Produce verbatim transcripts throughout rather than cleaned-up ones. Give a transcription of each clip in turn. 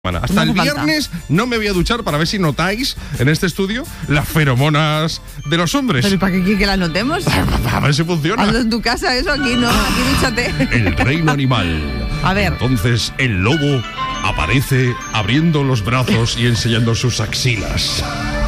Hasta no el falta. viernes no me voy a duchar para ver si notáis en este estudio las feromonas de los hombres. ¿Pero para qué quiere que las notemos? A ver si funciona. Hazlo en tu casa, eso aquí no, aquí dúchate. El reino animal. A ver. Entonces el lobo aparece abriendo los brazos y enseñando sus axilas.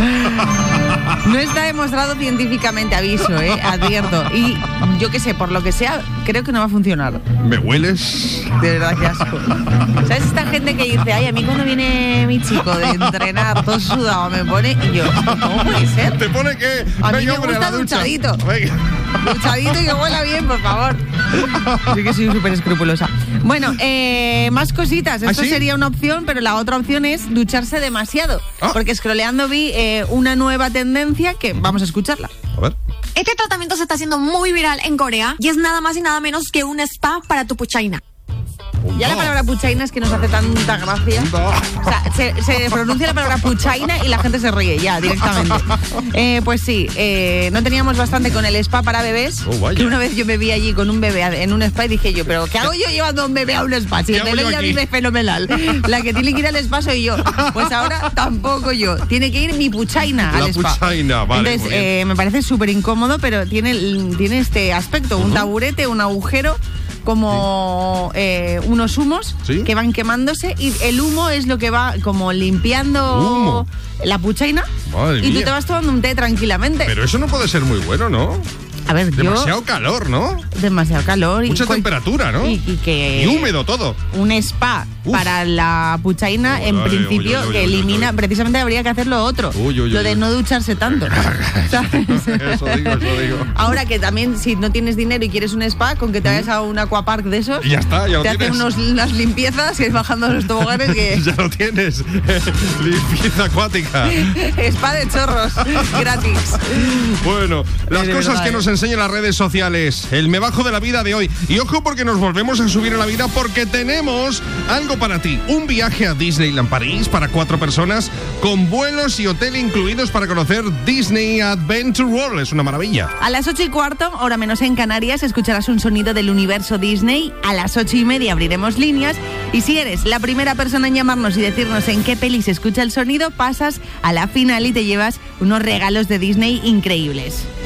No está demostrado científicamente, aviso, ¿eh? Advierto. Y yo qué sé, por lo que sea, creo que no va a funcionar. ¿Me hueles? De verdad, qué asco. ¿Sabes esta gente que dice, ay, a mí cuando viene mi chico de entrenar todo sudado me pone, y yo, ¿cómo puede ser? ¿Te pone qué? A mí Venga, me hombre, gusta a la ducha. duchadito. Venga. Duchadito y que huela bien, por favor. Yo que soy súper escrupulosa. Bueno, eh, más cositas. Esto ¿Ah, sí? sería una opción, pero la otra opción es ducharse demasiado. Ah. Porque scrolleando vi eh, una nueva tendencia que vamos a escucharla. A ver. Este tratamiento se está haciendo muy viral en Corea y es nada más y nada menos que un spa para tu puchaina. Ya la palabra puchaina es que nos hace tanta gracia. O sea, se, se pronuncia la palabra puchaina y la gente se ríe ya directamente. Eh, pues sí, eh, no teníamos bastante con el spa para bebés. Oh, vaya. Que una vez yo me vi allí con un bebé en un spa y dije yo, ¿pero qué hago yo llevando a un bebé a un spa? Si ¿Qué el hago bebé yo ya aquí? vive fenomenal. La que tiene que ir al spa soy yo. Pues ahora tampoco yo. Tiene que ir mi puchaina La al spa. puchaina, vale, Entonces, muy bien. eh, me parece súper incómodo, pero tiene, tiene este aspecto, un taburete, un agujero, como eh, unos humos ¿Sí? que van quemándose y el humo es lo que va como limpiando Humo. la puchaina. Madre y tú mía. te vas tomando un té tranquilamente. Pero eso no puede ser muy bueno, ¿no? A ver, Demasiado yo... calor, ¿no? Demasiado calor. Mucha y, cual- temperatura, ¿no? Y, y que... Y húmedo todo. Un spa Uf. para la puchaina, Uy, en ay, principio, uy, uy, que uy, uy, elimina, uy. precisamente habría que hacer lo otro. Uy, uy, lo uy, de uy. no ducharse tanto. ¿Sabes? Eso digo, eso digo. Ahora que también, si no tienes dinero y quieres un spa, con que te vayas a un aquapark de esos, Y ya está, ya lo te hacen tienes. unos, unas limpiezas y bajando los toboganes que... Ya lo tienes. Limpieza acuática. Spa de chorros, gratis. Bueno, las De cosas verdad, que eh. nos enseñan las redes sociales. El me bajo de la vida de hoy. Y ojo porque nos volvemos a subir en la vida porque tenemos algo para ti. Un viaje a Disneyland París para cuatro personas con vuelos y hotel incluidos para conocer Disney Adventure World. Es una maravilla. A las ocho y cuarto, hora menos en Canarias, escucharás un sonido del universo Disney. A las ocho y media abriremos líneas. Y si eres la primera persona en llamarnos y decirnos en qué peli se escucha el sonido, pasas a la final y te llevas unos regalos de Disney increíbles.